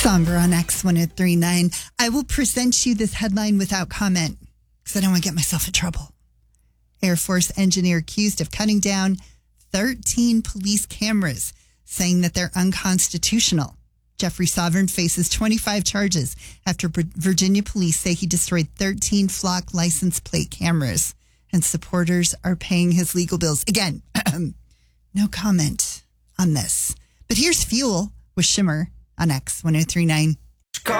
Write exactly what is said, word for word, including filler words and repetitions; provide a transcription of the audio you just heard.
Somber on X one oh three point nine. I will present you this headline without comment because I don't want to get myself in trouble. Air Force engineer accused of cutting down thirteen police cameras, saying that they're unconstitutional. Jeffrey Sovereign faces twenty-five charges after Virginia police say he destroyed thirteen flock license plate cameras, and supporters are paying his legal bills. Again, no comment on this. But here's Fuel with Shimmer on X one oh three point nine.